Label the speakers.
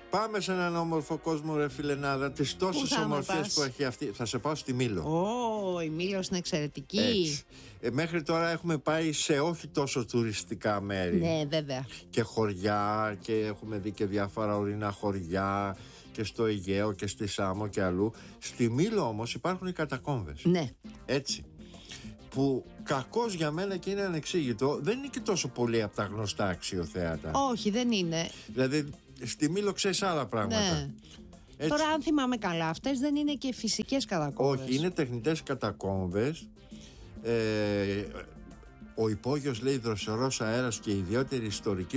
Speaker 1: Πάμε σε έναν όμορφο κόσμο, ρε φιλενάδα, τις τόσες ομορφιές που έχει αυτή. Θα σε πάω στη Μήλο.
Speaker 2: Η Μήλος είναι εξαιρετική.
Speaker 1: Έτσι. Μέχρι τώρα έχουμε πάει σε όχι τόσο τουριστικά μέρη.
Speaker 2: Ναι, βέβαια.
Speaker 1: Και χωριά, και έχουμε δει και διάφορα ορεινά χωριά και στο Αιγαίο και στη Σάμο και αλλού. Στη Μήλο όμως υπάρχουν οι κατακόμβες.
Speaker 2: Ναι.
Speaker 1: Έτσι. Που κακώς για μένα και είναι ανεξήγητο, δεν είναι και τόσο πολύ από τα γνωστά αξιοθέατα.
Speaker 2: Όχι, δεν είναι.
Speaker 1: Δηλαδή στη Μήλο ξέρεις άλλα πράγματα.
Speaker 2: Ναι. Τώρα αν θυμάμαι καλά, αυτές δεν είναι και φυσικές κατακόμβες.
Speaker 1: Όχι, είναι τεχνητές κατακόμβες. Ο υπόγειος, λέει, δροσερός αέρας και ιδιαίτερη ιστορική